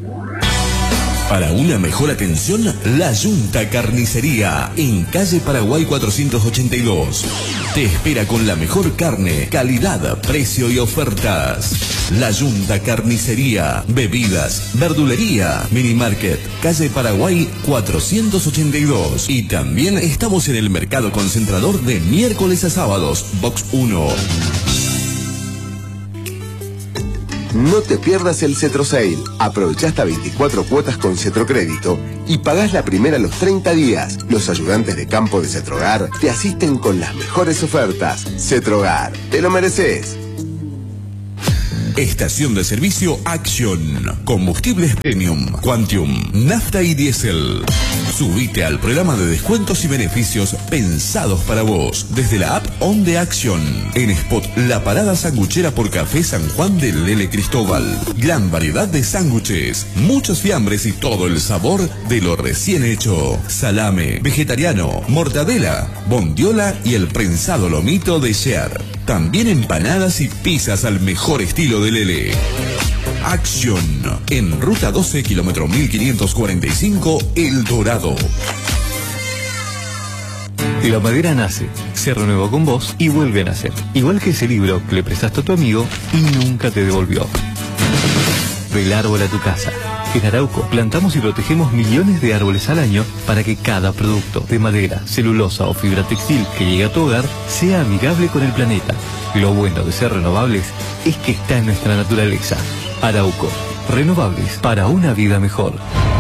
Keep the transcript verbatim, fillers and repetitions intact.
Para una mejor atención, La Yunta Carnicería, en calle Paraguay cuatrocientos ochenta y dos. Te espera con la mejor carne, calidad, precio y ofertas. La Yunta Carnicería, bebidas, verdulería, mini market, calle Paraguay cuatrocientos ochenta y dos. Y también estamos en el mercado concentrador de miércoles a sábados, box uno. No te pierdas el Cetro Sale. Aprovecha hasta veinticuatro cuotas con Cetrocrédito y pagás la primera a los treinta días. Los ayudantes de campo de Cetrogar te asisten con las mejores ofertas. Cetrogar, te lo mereces. Estación de servicio Action. Combustibles Premium, Quantium, nafta y diésel. Subite al programa de descuentos y beneficios pensados para vos desde la app On de Action. En Spot, la parada sanguchera por Café San Juan de Lele Cristóbal. Gran variedad de sándwiches, muchos fiambres y todo el sabor de lo recién hecho. Salame, vegetariano, mortadela, bondiola y el prensado lomito de Sher. También empanadas y pizzas al mejor estilo de Lele. Action, en ruta doce, kilómetro mil quinientos cuarenta y cinco, El Dorado. La madera nace, se renueva con vos y vuelve a nacer. Igual que ese libro que le prestaste a tu amigo y nunca te devolvió. Del árbol a tu casa. En Arauco plantamos y protegemos millones de árboles al año para que cada producto de madera, celulosa o fibra textil que llegue a tu hogar sea amigable con el planeta. Lo bueno de ser renovables es que está en nuestra naturaleza. Arauco, renovables para una vida mejor.